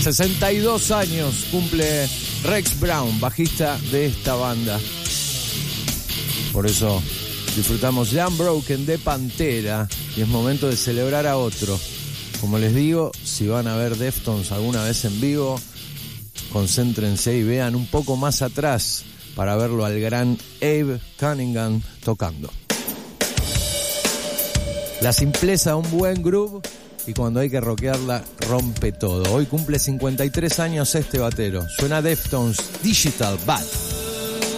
62 años cumple Rex Brown, bajista de esta banda. Por eso disfrutamos de Unbroken de Pantera y es momento de celebrar a otro. Como les digo, si van a ver Deftones alguna vez en vivo, concéntrense y vean un poco más atrás para verlo al gran Abe Cunningham tocando. La simpleza de un buen groove y cuando hay que rockearla rompe todo. Hoy cumple 53 años este batero. Suena Deftones Digital Bad.